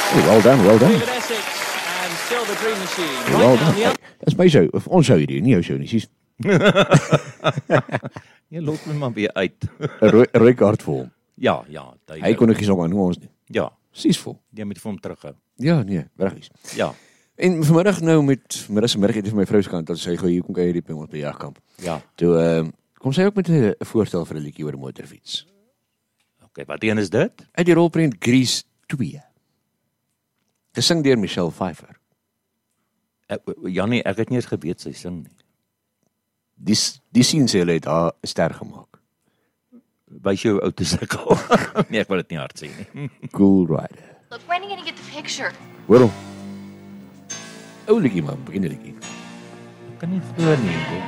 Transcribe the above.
Oh, well done, well done. David Essex and still the Dream Machine. Well Right now, done. the Hey, dis my show, of ons show hierdie, nie jou show nie. Sies Jy los my maar weer uit. 'n rooi kaart vir hom. Ja, Hy kon nie sommer aan ons nie. Ja, Sies vol. jy moet vir hom terughou. Ja, nee, regtig. Ja, En vanmiddag nou met middag het vir my vrou se kant dat sy gou hier kom kuier hier by ons by jagkamp. ja. Toe kom sy ook met 'n voorstel vir 'n liedjie oor 'n motorfiets. Okay, wat een is dit? Uit die rolprent Grease 2. Gesing deur Michelle Pfeiffer. Jannie, ek het nie eens geweet sy sing nie. Die sien sy hulle het haar ster gemaak. Wys jou ou te sukkel. Nee, ek wil dit nie hard sê nie. Cool Rider. Look, when are you gonna get the picture? Hoor hom. Ou liedjie man, begin die liedjie. Ek kan nie glo nie.